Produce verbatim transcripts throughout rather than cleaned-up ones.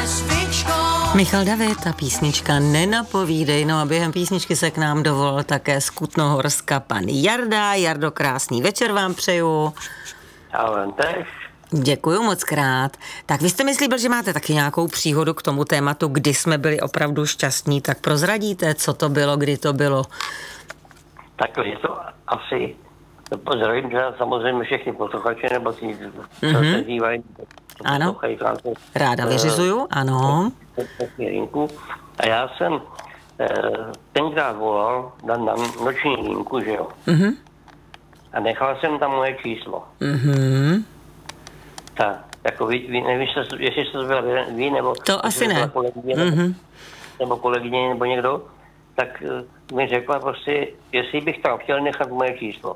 Michal David a písnička Nenapovídej. No a během písničky se k nám dovolil také z Kutnohorska pan Jarda. Jardo, krásný večer vám přeju. Já vám tež. Děkuju moc krát. Tak vy jste mi slíbil, že máte taky nějakou příhodu k tomu tématu, kdy jsme byli opravdu šťastní, tak prozradíte, co to bylo, kdy to bylo? Tak je to asi, pozdravím teda samozřejmě všechny posluchače, nebo si Mm-hmm. se dívají. Ano, ráda vyřizuju, ano. A já jsem eh, tenkrát volal na, na noční linku, že jo. Mhm. A nechal jsem tam moje číslo. Mhm. Tak, jako vy, vy nevím, jestli jste to byla vy, nebo... To asi ne. Kolegyně, Mhm. nebo kolegyně, nebo někdo, tak uh, mi řekla prostě, jestli bych tam chtěl nechat moje číslo.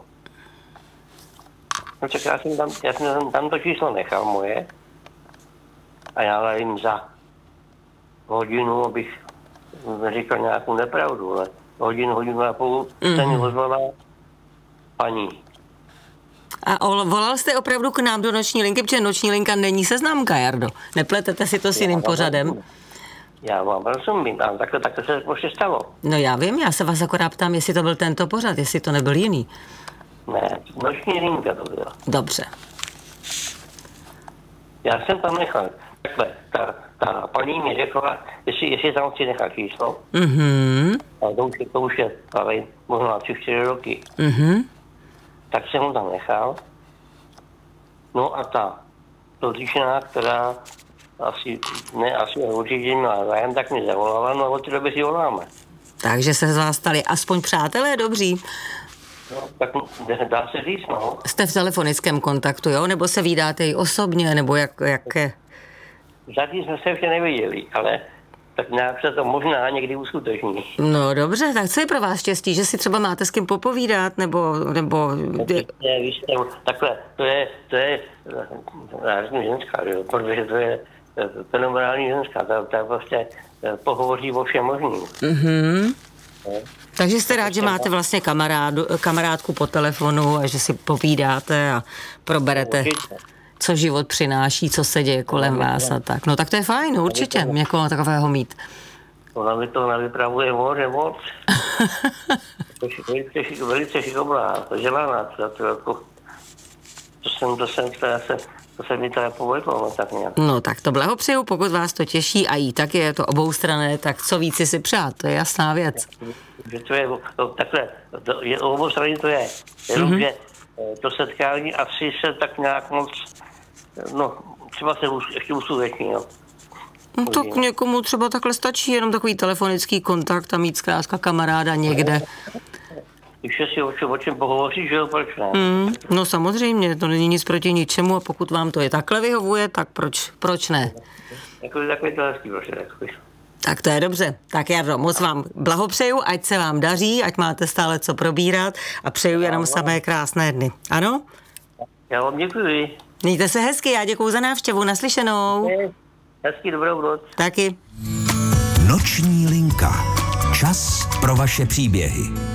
No tak já jsem tam, já jsem tam, tam to číslo nechal moje a já jim za hodinu, abych neříkal nějakou nepravdu, ale hodinu, hodinu a půl mm-hmm. se mi ozvala paní. A volal jste opravdu k nám do noční linky, protože noční linka není seznamka, Jardo. Nepletete si to s jiným pořadem? Já vám rozumím, ale takhle, takhle se prostě stalo. No já vím, já se vás akorát ptám, jestli to byl tento pořad, jestli to nebyl jiný. Ne, noční linka to byla. Dobře. Já jsem tam nechal. Takhle, ta, ta paní mi řekla, jestli, jestli tam chci nechat číslo. Mhm. A to už, to už je, ale možná tři, čtyři roky. Mhm. Tak jsem ho tam nechal. No a ta dotyčná, která asi, ne, asi určitě měla zájem, tak mi zavolala, no a od té doby si voláme. Takže se z vás stali aspoň přátelé dobří. No, tak dá se říct, no. Jste v telefonickém kontaktu, jo? Nebo se vídáte i osobně, nebo jak, jaké? Zatím jsme se ještě neviděli, ale tak nějak se to možná někdy uskuteční. No dobře, tak co je pro vás štěstí, že si třeba máte s kým popovídat, nebo... nebo... Ne, víš, takhle, to je, to je, já řeknu ženská, jo, protože to je fenomenální ženská, ta, ta prostě pohovoří o všem možným. Mhm. Takže jste rád, že máte vlastně kamarádu, kamarádku po telefonu a že si povídáte a proberete, co život přináší, co se děje kolem vás a tak. No tak to je fajn, určitě, někoho takového mít. Ona mi to navypravuje moře moc. velice, velice šikovná, vzdělaná, to jako, to jsem, to jsem, to se, to se mi teda povedlo, no tak nějak. No tak to blahopřeju, pokud vás to těší a jí tak je to oboustranné, tak co víc si přát, to je jasná věc. Že to je, to, takhle, to je, oboustranné to je, jenom, mm-hmm. že to setkání asi se tak nějak moc, no, třeba se už, ještě uskuteční, no. No tak někomu třeba takhle stačí jenom takový telefonický kontakt a mít zkrátka kamaráda někde. Ještě si o, o čem pohovoří, že jo, proč ne? Mm, no samozřejmě, to není nic proti ničemu a pokud vám to je takhle vyhovuje, tak proč, proč ne? Takový, takový to hezký, prostě, takový. Tak to je dobře. Tak Jardo, moc vám blahopřeju, ať se vám daří, ať máte stále co probírat a přeju jenom samé krásné dny. Ano? Já vám děkuji. Mějte se hezky, já děkuju za návštěvu, naslyšenou. Hezký dobrou noc. Taky. Noční linka. Čas pro vaše příběhy.